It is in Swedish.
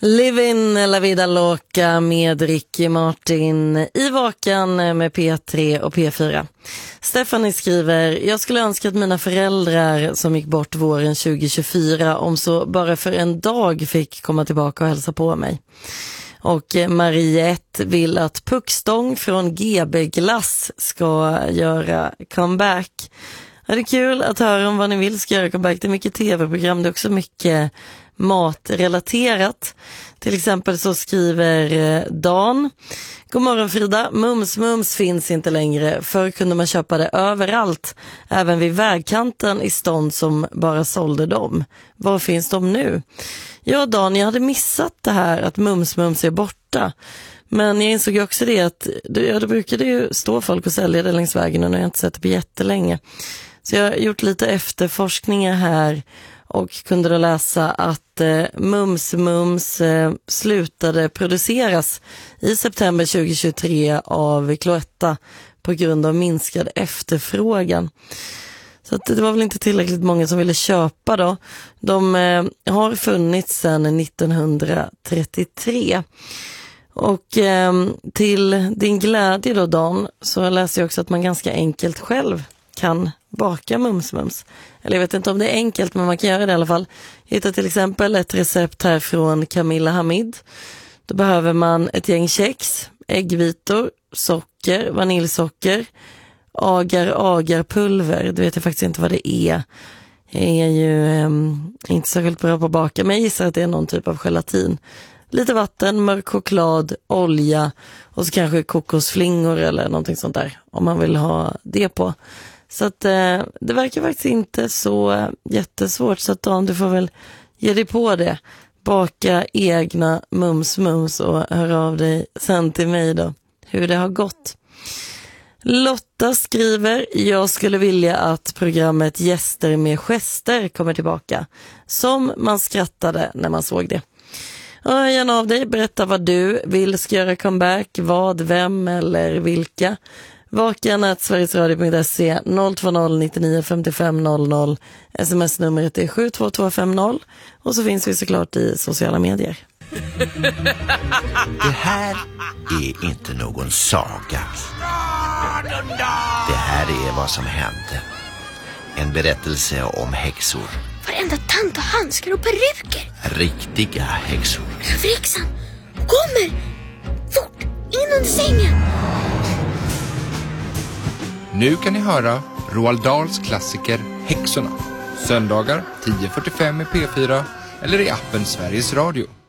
Livin La Vida Loca med Ricky Martin i Vakan med P3 och P4. Stephanie skriver: jag skulle önska att mina föräldrar som gick bort våren 2024 om så bara för en dag fick komma tillbaka och hälsa på mig. Och Mariette vill att Puckstång från GB Glass ska göra comeback. Ja, det är kul att höra om vad ni vill ska göra comeback. Det är mycket tv-program, det är också mycket matrelaterat. Till exempel så skriver Dan: god morgon Frida, mums finns inte längre. Förr kunde man köpa det överallt, även vid vägkanten i stånd som bara sålde dem. Var finns de nu? Ja Dan, jag hade missat det här att mums är borta. Men jag insåg också det att det brukade ju stå folk och sälja det längs vägen och nu har jag inte sett det på jättelänge. Så jag har gjort lite efterforskningar här och kunde då läsa att mums slutade produceras i september 2023 av Cloetta på grund av minskad efterfrågan. Så att det var väl inte tillräckligt många som ville köpa då. De har funnits sedan 1933. Och till din glädje då Dan, så läser jag också att man ganska enkelt själv kan baka mums. Eller jag vet inte om det är enkelt, men man kan göra det i alla fall. Jag hittar till exempel ett recept här från Camilla Hamid. Då behöver man ett gäng kex, äggvitor, socker, vaniljsocker, agarpulver. Det vet jag faktiskt inte vad det är. Jag är ju inte särskilt bra på att baka, men jag gissar att det är någon typ av gelatin. Lite vatten, mörk choklad, olja och så kanske kokosflingor eller någonting sånt där om man vill ha det på. Så att det verkar faktiskt inte så jättesvårt, så att Dan, du får väl ge dig på det. Baka egna mums och hör av dig sen till mig då hur det har gått. Lotta skriver: jag skulle vilja att programmet Gäster med gester kommer tillbaka. Som man skrattade när man såg det. Gärna av dig, berätta vad du vill ska göra comeback, vad, vem eller vilka. Vakan@sverigesradio.se 020 99 55 00. SMS-numret är 72250 och så finns vi såklart i sociala medier. Det här är inte någon saga. Det här är vad som hände. En berättelse om häxor. Varenda tant och handskar och peruker. Riktiga häxor. Frixan, kommer! Fort, in under sängen! Nu kan ni höra Roald Dahls klassiker Häxorna. Söndagar 10:45 i P4 eller i appen Sveriges Radio.